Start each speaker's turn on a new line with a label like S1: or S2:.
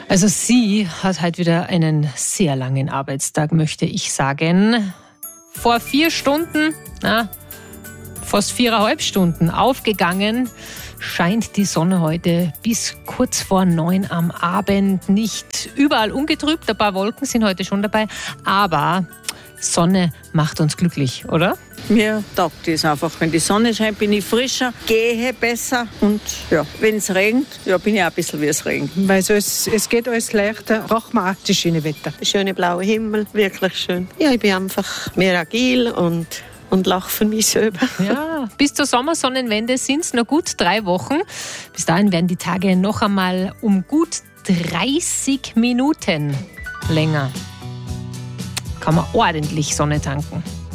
S1: Also sie hat heute wieder einen sehr langen Arbeitstag, möchte ich sagen. Vor 4 Stunden, fast 4,5 Stunden aufgegangen, scheint die Sonne heute bis kurz vor 9 am Abend. Nicht überall ungetrübt, ein paar Wolken sind heute schon dabei, aber Sonne macht uns glücklich, oder?
S2: Mir taugt es einfach. Wenn die Sonne scheint, bin ich frischer, gehe besser und wenn es regnet, bin ich auch ein bisschen wie es regnet.
S3: Weil es geht alles leichter, braucht man auch das schöne Wetter.
S4: Der schöne blaue Himmel, wirklich schön. Ja, ich bin einfach mehr agil und lache für mich selber.
S1: Ja, bis zur Sommersonnenwende sind es noch gut 3 Wochen. Bis dahin werden die Tage noch einmal um gut 30 Minuten länger. Kann man ordentlich Sonne tanken.